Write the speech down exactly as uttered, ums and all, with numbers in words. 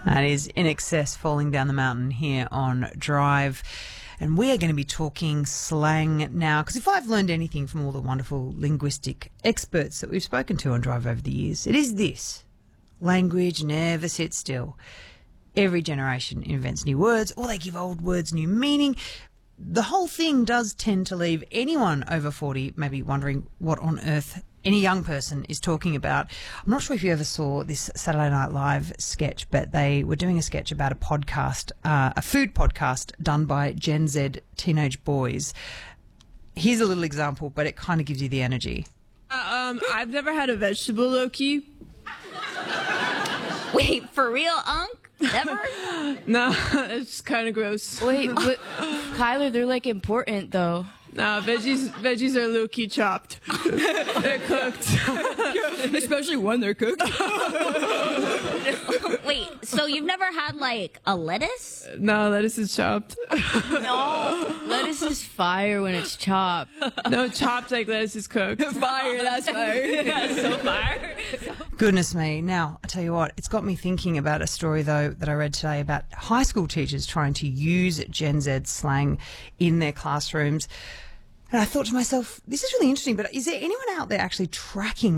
That is In Excess falling down the mountain here on Drive. And we are going to be talking slang now, because if I've learned anything from all the wonderful linguistic experts that we've spoken to on Drive over the years, it is this. Language never sits still. Every generation invents new words, or they give old words new meaning. The whole thing does tend to leave anyone over forty maybe wondering what on earth any young person is talking about. I'm not sure if you ever saw this Saturday Night Live sketch, but they were doing a sketch about a podcast, uh, a food podcast done by Gen Z teenage boys. Here's a little example, but it kind of gives you the energy. Uh, um, I've never had a vegetable, Loki. Wait, for real, Unc? Never? No, it's kind of gross. Wait, but Kyler, they're like important though. No, veggies veggies are low-key chopped. They're cooked. Especially when they're cooked. Wait, so you've never had like a lettuce? No, lettuce is chopped. No, lettuce is fire when it's chopped. No, chopped like lettuce is cooked. Fire, that's fire. That's so fire. Goodness me. Now, I tell you what, it's got me thinking about a story, though, that I read today about high school teachers trying to use Gen Z slang in their classrooms. And I thought to myself, this is really interesting, but is there anyone out there actually tracking